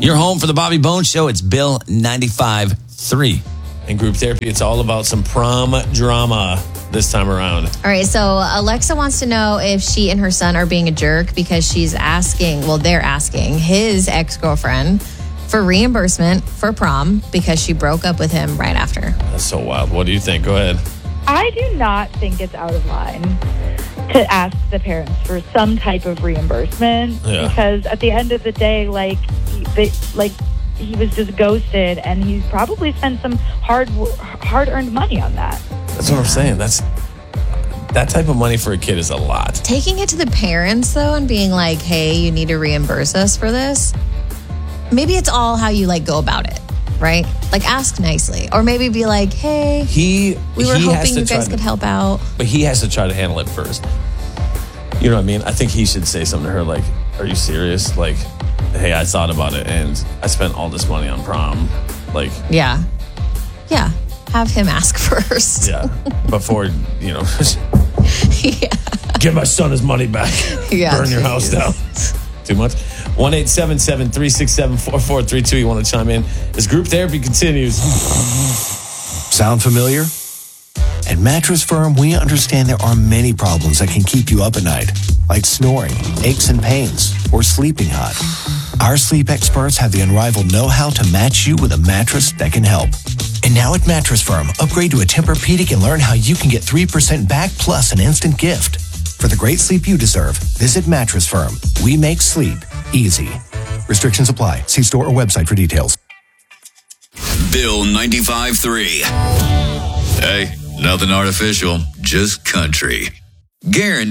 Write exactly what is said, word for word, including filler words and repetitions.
Your home for the Bobby Bones Show. It's Bill ninety-five point three. In group therapy, it's all about some prom drama this time around. All right, so Alexa wants to know if she and her son are being a jerk because she's asking, well, they're asking his ex-girlfriend for reimbursement for prom because she broke up with him right after. That's so wild. What do you think? Go ahead. I do not think it's out of line to ask the parents for some type of reimbursement Yeah. because at the end of the day, like, he, they, like he was just ghosted, and he's probably spent some hard, hard-earned money on that. That's what I'm saying. That's that type of money for a kid is a lot. Taking it to the parents, though, and being like, hey, you need to reimburse us for this. Maybe it's all how you, like, go about it, right? Like, ask nicely. Or maybe be like, hey, He we were he has hoping to you try guys to- could help out. But he has to try to handle it first. You know what I mean? I think he should say something to her like, are you serious? Like, hey, I thought about it and I spent all this money on prom. Like, Yeah. Yeah. Have him ask first. yeah, before, you know, Yeah. give my son his money back. Yeah, Burn your house down. Too much? one eight seven seven, three six seven, four four three two. You want to chime in? As group therapy continues. Sound familiar? At Mattress Firm, we understand there are many problems that can keep you up at night, like snoring, aches and pains, or sleeping hot. Our sleep experts have the unrivaled know-how to match you with a mattress that can help. And now at Mattress Firm, upgrade to a Tempur-Pedic and learn how you can get three percent back plus an instant gift. For the great sleep you deserve, visit Mattress Firm. We make sleep easy. Restrictions apply. See store or website for details. Bill ninety-five point three. Hey, nothing artificial, just country. Guaranteed.